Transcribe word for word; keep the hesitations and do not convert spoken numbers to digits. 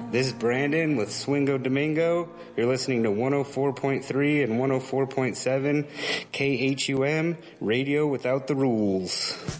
This is Brandon with Swingo Domingo. You're listening to one oh four point three and one oh four point seven K H U M, Radio Without the Rules.